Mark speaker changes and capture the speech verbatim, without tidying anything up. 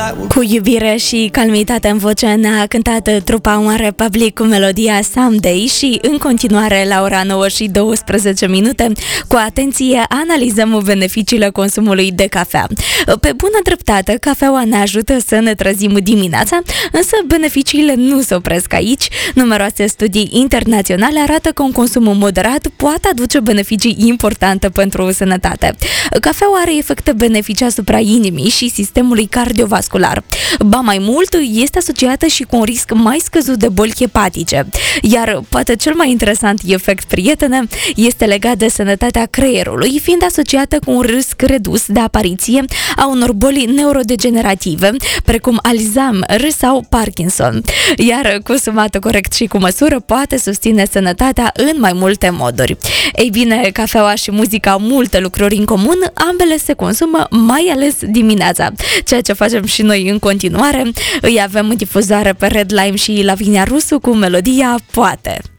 Speaker 1: Cu iubire și calmitate în voce ne-a cântat trupa One Republic cu melodia Someday și în continuare la ora nouă și douăsprezece minute cu atenție analizăm beneficiile consumului de cafea. Pe bună dreptate, cafeaua ne ajută să ne trezim dimineața, însă beneficiile nu se opresc aici. Numeroase studii internaționale arată că un consum moderat poate aduce beneficii importante pentru sănătate. Cafeaua are efecte benefice asupra inimii și sistemului cardiovascular. Ba mai mult, este asociată și cu un risc mai scăzut de boli hepatice. Iar poate cel mai interesant efect, prietene, este legat de sănătatea creierului, fiind asociată cu un risc redus de apariție a unor boli neurodegenerative, precum Alzheimer sau Parkinson. Iar consumată corect și cu măsură poate susține sănătatea în mai multe moduri. Ei bine, cafeaua și muzica au multe lucruri în comun, ambele se consumă mai ales dimineața, ceea ce facem și noi în continuare. Îi avem în difuzare pe Red Lime și Lavinia Rusu cu melodia Poate.